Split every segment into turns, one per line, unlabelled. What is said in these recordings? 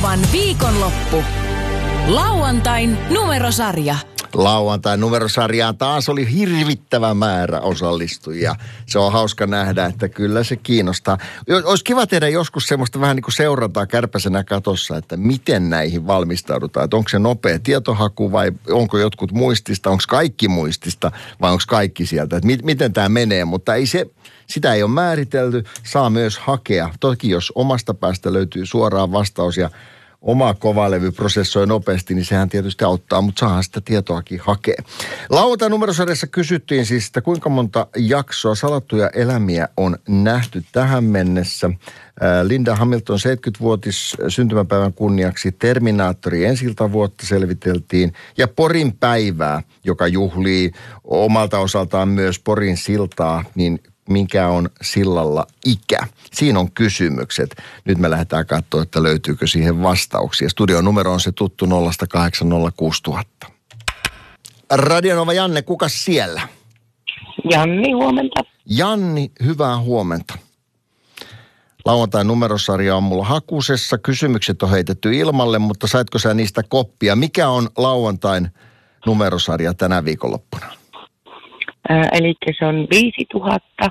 Novan viikonloppu. Lauantain numerosarja.
Lauantain numerosarjaan taas oli hirvittävä määrä osallistujia. Se on hauska nähdä, että kyllä se kiinnostaa. Olisi kiva tehdä joskus semmoista vähän niin kuin seurantaa kärpäsenä katossa, että miten näihin valmistaudutaan. Että onko se nopea tietohaku vai onko jotkut muistista, onko kaikki muistista vai onko kaikki sieltä. Että miten tämä menee, mutta sitä ei ole määritelty. Saa myös hakea. Toki jos omasta päästä löytyy suoraan vastaus ja oma kovalevy prosessoi nopeasti, niin sehän tietysti auttaa, mutta saadaan sitä tietoakin hakea. Lauantain numerosarjassa kysyttiin siis, että kuinka monta jaksoa Salattuja elämiä on nähty tähän mennessä. Linda Hamilton 70-vuotis syntymäpäivän kunniaksi Terminaattori ensi-iltavuotta selviteltiin ja Porin päivää, joka juhlii omalta osaltaan myös Porin siltaa, niin mikä on sillalla ikä? Siinä on kysymykset. Nyt me lähdetään katsoa, että löytyykö siihen vastauksia. Studion numero on se tuttu 0806000. Radio Nova Janne, kukas siellä?
Janni, huomenta.
Janni, hyvää huomenta. Lauantain numerosarja on mulla hakusessa. Kysymykset on heitetty ilmalle, mutta saitko sä niistä koppia? Mikä on lauantain numerosarja tänä viikonloppuna?
Eli se on 5000,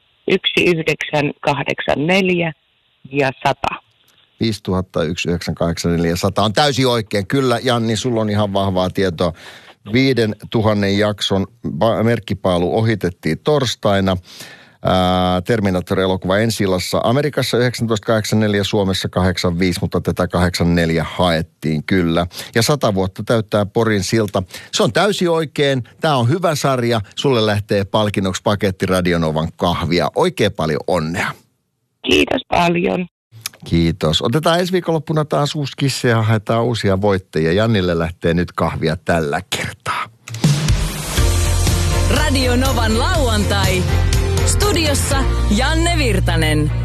1984 ja 100.
5000, 1984 ja 100 on täysin oikein. Kyllä, Janni, sulla on ihan vahvaa tietoa. 5000 jakson merkkipaalu ohitettiin torstaina. Terminaattori-elokuva ensi-illassa Amerikassa 1984, Suomessa 85, mutta tätä 84 haettiin kyllä. Ja 100 vuotta täyttää Porin silta. Se on täysin oikein. Tämä on hyvä sarja. Sulle lähtee palkinnoksi paketti Radio Novan kahvia. Oikein paljon onnea.
Kiitos paljon.
Kiitos. Otetaan ensi viikonloppuna taas uusi kissa ja haetaan uusia voittajia. Jannille lähtee nyt kahvia tällä kertaa.
Radio Novan lauantai. Studiossa Janne Virtanen.